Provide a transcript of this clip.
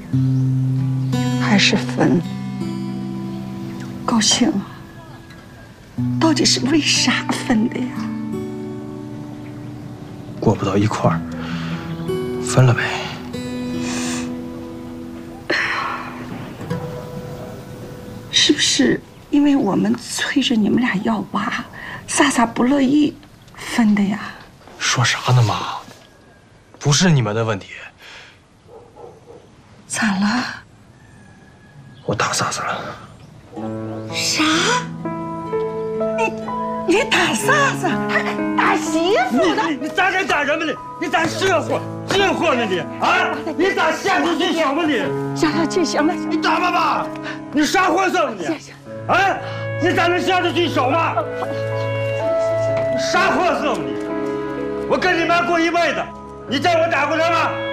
还是分？高兴啊！到底是为啥分的呀？ 过不到一块儿，分了呗。 是不是因为我们催着你们俩要娃，萨萨不乐意分的呀？ 说啥呢，妈？不是你们的问题。 咋了？ 我打萨萨了。 啥？你打萨萨，还打媳妇呢？ 你咋敢打人们呢？你咋惹祸呢你啊？你咋下得去手吗你？ 行了，这行了， 你打爸爸，你啥货色你？啊？你咋能下得去手吗？你啥货色你？我跟你妈过一辈子，你叫我打过她吗？